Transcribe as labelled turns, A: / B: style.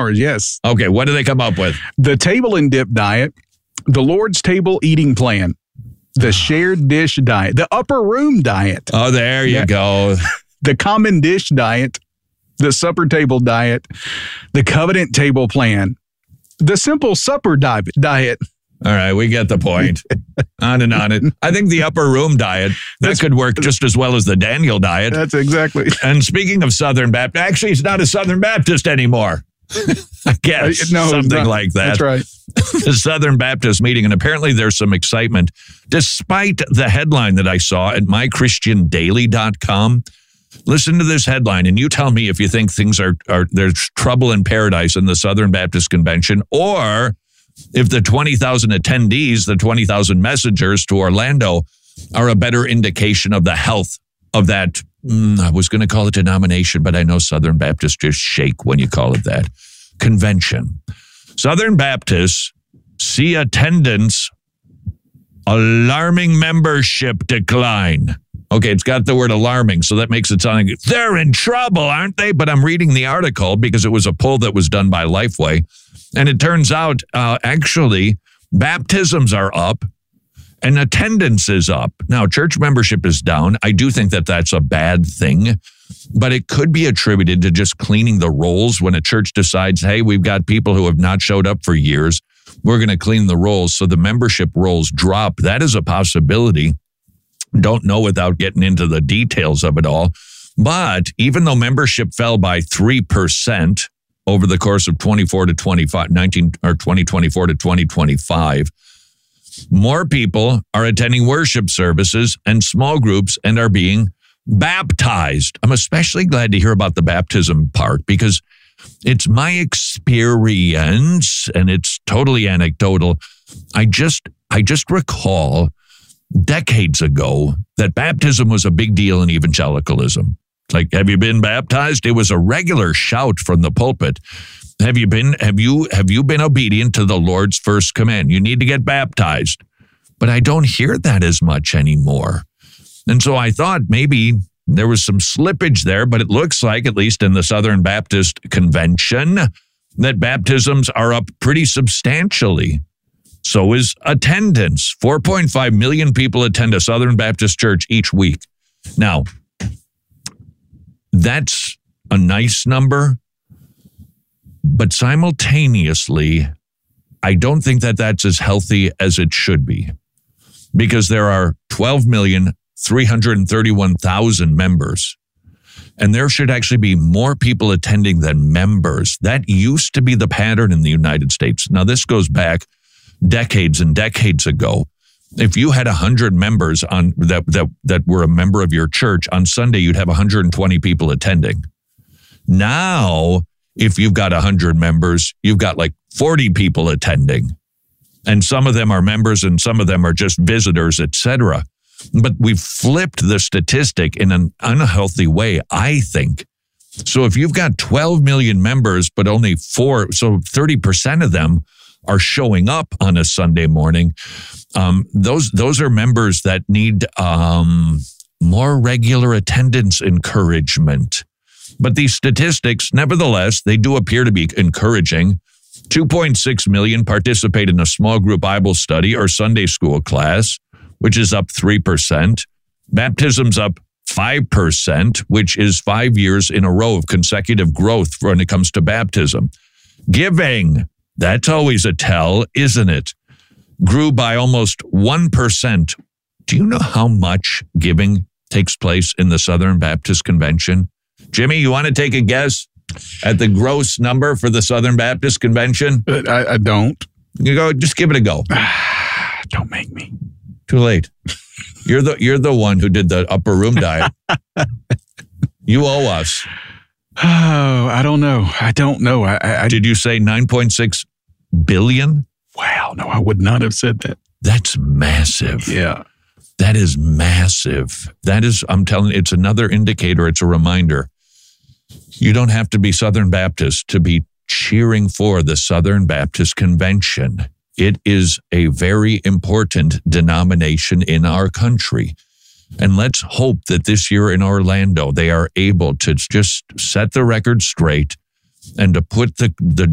A: ours, yes.
B: Okay, what do they come up with?
A: The table and dip diet, the Lord's table eating plan, the shared dish diet, the upper room diet.
B: Oh, there you go.
A: The common dish diet, the supper table diet, the covenant table plan, the simple supper diet.
B: All right, we get the point. On and on it. I think the upper room diet, that could work just as well as the Daniel diet.
A: That's exactly.
B: And speaking of Southern Baptist, actually, he's not a Southern Baptist anymore. I guess something like that.
A: That's right.
B: The Southern Baptist meeting, and apparently there's some excitement, despite the headline that I saw at mychristiandaily.com. Listen to this headline, and you tell me if you think things are there's trouble in paradise in the Southern Baptist Convention, or if the 20,000 attendees, the 20,000 messengers to Orlando, are a better indication of the health of that. I was going to call it denomination, but I know Southern Baptists just shake when you call it that. Convention. Southern Baptists see attendance alarming membership decline. Okay, it's got the word alarming, so that makes it sound like they're in trouble, aren't they? But I'm reading the article because it was a poll that was done by Lifeway. And it turns out, actually, baptisms are up and attendance is up. Now, church membership is down. I do think that that's a bad thing, but it could be attributed to just cleaning the rolls when a church decides, hey, we've got people who have not showed up for years. We're going to clean the rolls, so the membership rolls drop. That is a possibility. Don't know without getting into the details of it all. But even though membership fell by 3%, over the course of 2024 to 2025, more people are attending worship services and small groups and are being baptized. I'm especially glad to hear about the baptism part because it's my experience, and it's totally anecdotal. I just recall decades ago that baptism was a big deal in evangelicalism. Like, have you been baptized? It was a regular shout from the pulpit. Have you been obedient to the Lord's first command? You need to get baptized. But I don't hear that as much anymore. And so I thought maybe there was some slippage there, but it looks like, at least in the Southern Baptist Convention, that baptisms are up pretty substantially. So is attendance. 4.5 million people attend a Southern Baptist church each week. Now, that's a nice number, but simultaneously, I don't think that that's as healthy as it should be, because there are 12,331,000 members, and there should actually be more people attending than members. That used to be the pattern in the United States. Now, this goes back decades and decades ago. If you had 100 members on that were a member of your church, on Sunday you'd have 120 people attending. Now, if you've got 100 members, you've got like 40 people attending. And some of them are members and some of them are just visitors, etc. But we've flipped the statistic in an unhealthy way, I think. So if you've got 12 million members, but only 4, so 30% of them are showing up on a Sunday morning, those are members that need more regular attendance encouragement. But these statistics, nevertheless, they do appear to be encouraging. 2.6 million participate in a small group Bible study or Sunday school class, which is up 3%. Baptism's up 5%, which is 5 years in a row of consecutive growth when it comes to baptism. Giving, that's always a tell, isn't it? Grew by almost 1%. Do you know how much giving takes place in the Southern Baptist Convention? Jimmy, you want to take a guess at the gross number for the Southern Baptist Convention?
A: I don't.
B: You go, just give it a go.
A: Don't make me.
B: Too late. You're the one who did the upper room diet. You owe us.
A: Oh, I don't know. I don't know.
B: Did you say 9.6 billion?
A: Wow, no, I would not have said that.
B: That's massive.
A: Yeah.
B: That is massive. That is, I'm telling you, it's another indicator. It's a reminder. You don't have to be Southern Baptist to be cheering for the Southern Baptist Convention. It is a very important denomination in our country. And let's hope that this year in Orlando, they are able to just set the record straight and to put the